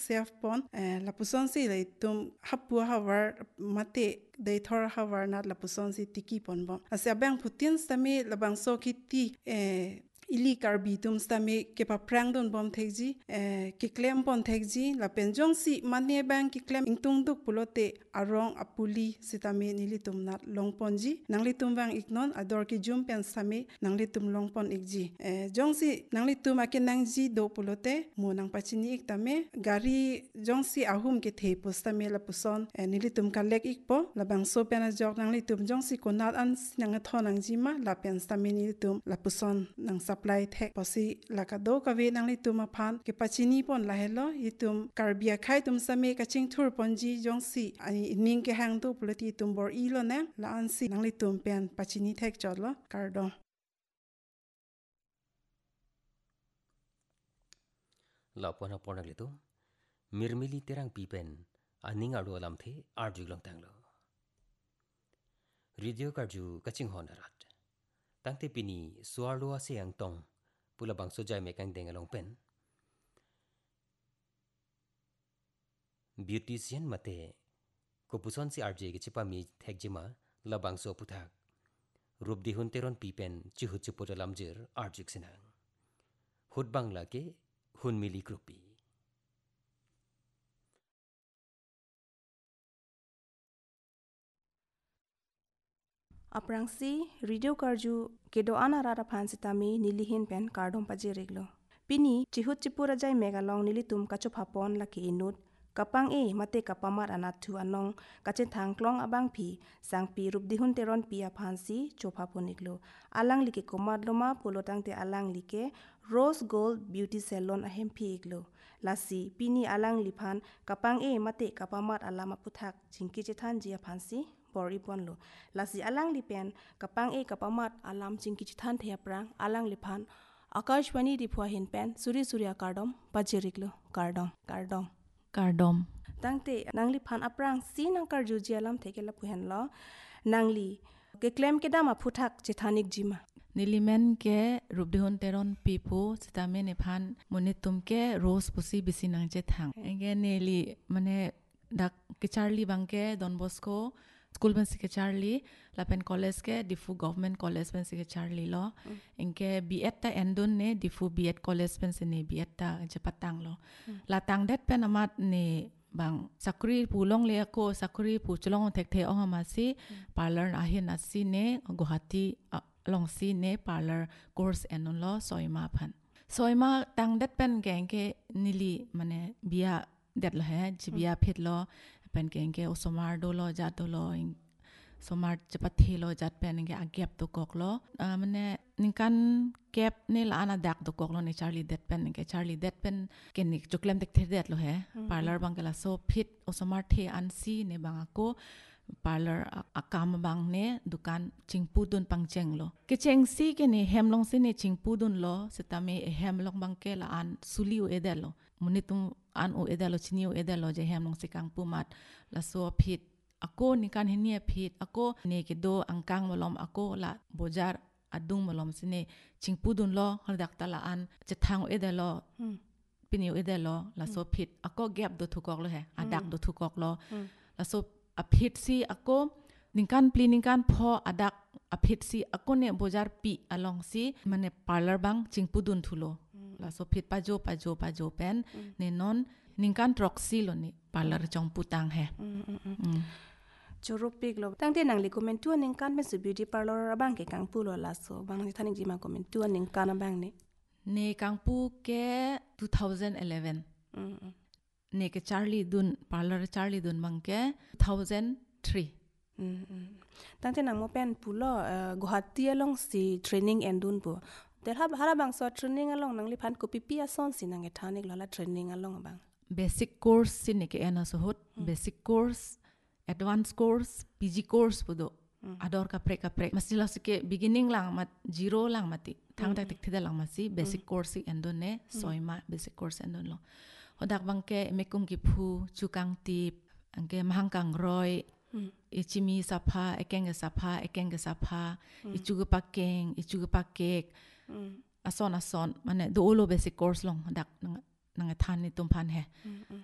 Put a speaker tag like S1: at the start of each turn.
S1: self pon la puson si le tum hapu havar mate dei thor havar nat la puson si tiki pon bom asya bang putin stami la bang so kiti ili karbi tum stami ke pa prang don bom thekji ki claim pon thekji la penjong si mane bang ki claim ingtung duk pulote arong apuli sitami nili tum nat longponji nangli tum bang ignon ador ki jum pen stami nangli tum longpon igji jongsi nangli tum akin nangji do pulote mo nang pachini iktame gari jongsi ahum ke the postame la puson nili tum kalek ikpo la bang so pen jok nangli tum jongsi konat an nang thonang jima la pen stami nili tum la puson nang supply thek posi la ka do ka ve nangli tum aphan ke pachini pon la helo yitum karbia khai tum same ka ching thur ponji jongsi ani ning ke hang tu puloti tum bor ilo ne la an si nangli tum pen pachini thek chotlo kardo
S2: la pona pona le tu mirmili terang pipen aning adu alam the arju long tanglo radio karju kaching honarat tangte pini suarlo ase ang tong pula bang sojai mekang deng along pen beautician mate ko puson si rj ke chipa mi thekjima la bang so puthak rup di hun teron pipen chihu chipura lamjir arjuk sinang hut bangla ke hun mili krupi
S3: aprangsi radio karju kedo anarara phansitami nilihin pen kardom pajireglo pini chihut chipura jai megalong nilitum kacho phapon laki inut kapang mate kapamar anathu anong kachen thangklong abang phi sangpi rupdihun teron pia phansi chopa poniglo alang like komad loma polotang te alang like rose gold beauty salon ahem phi iglo lasi pini alang liphan kapang mate kapamar alama puthak chingki chethan jia phansi bori ponlo lasi alang lipen kapang kapamat alam chingki chethan thea prang alang liphan akashwani dipwa hin pen suri surya kardom pajiriklo kardom tangte nangli phan aprang si nang karju jialam thekela puhen lo nangli ke claim ke dama phuthak chethanik jima
S4: Nilimen ke rupdihon teron pipo sitame ne phan monitum ke rose pusi bisi nang je thang enge neli mane dak ke charlie bangke Don Bosco school ben ke charlie lapen college ke difu government college ben ke charlie lo enke B.Ed ta endon ne difu B.Ed college ben se ne B.Ed ta je patang lo la tang det pen amat ne bang sakri pulong le ko sakri pu chlong thek the ong ma si parlor ahin asi ne Guwahati long si ne parlor course enon lo soima tang det pen geng ke nili mane bia det lo he jibia phet lo pen geng ke osomar do lo ja do lo somar chapathi lo jat pen ge agyap to kok lo mane ninkan cap ne la ana dak to kok lo ne charlie det pen ke ni choklem tek the det lo he parlor bangala so phet osomar the an si ne bangako parlor akam bang ne dukan chingpu dun pangcheng lo ke cheng si ke ne hemlong si ne chingpu dun lo setame hemlong bang ke la an suli o edelo munitum an o edelo chini o edelo je hemlong si kang pumat la so phit ako nikan hinia phit ako ne ke do angkang molom ako la bojar adung molom sine chingpu dun lo hardak tala an chethang o edelo pini o edelo la so phit ako gap do thukok lo he adak do thukok lo la so aphit si ako ningkan pho adak aphit si ako ne bojar pi along si mane parlor bang chingpudun thulo la so phit pajo pen ne non ningkan troxy lo ni parlor chong putang he
S3: choropik lo tangte nangli comment tu ningkan ben su beauty parlor abang ke kang pulo la so bang ni thani jima comment tu ningkan abang
S4: ne kangpu ke 2011 ne ke Charlie dun parlor Charlie dun mangke 2003
S3: tangte nang mo pen pulo Guwahati along si training endun po der hara bang so training along nangli phan ko pipi ason si nang ethanik lala training along bang
S4: basic course sin ke ena so hot basic course advanced course PG course pudo ador ka prek masila sike beginning lang mat zero lang mati thang tak tik thida lang masi basic course endon ne soima basic course endon lo hodak bangke mekung ki phu chukang tip angke mahangkang roi ichimi sapha ekeng sapha ichugu pakek ason mane do lo basic course long dak nang than ni tum phan he